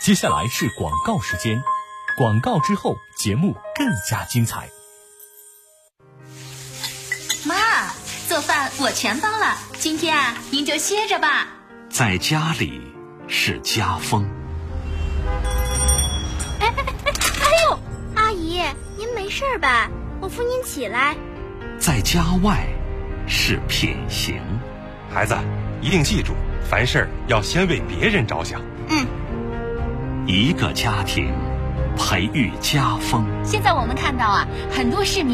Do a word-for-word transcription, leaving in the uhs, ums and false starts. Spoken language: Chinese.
接下来是广告时间，广告之后节目更加精彩。 妈，做饭我全包了，今天啊，您就歇着吧。 在家里是家风。 哎哎哎哎呦，阿姨，您没事吧？我扶您起来。 在家外是品行。 孩子，一定记住，凡事要先为别人着想。 嗯。 一个家庭培育家风。 现在我们看到啊，很多市民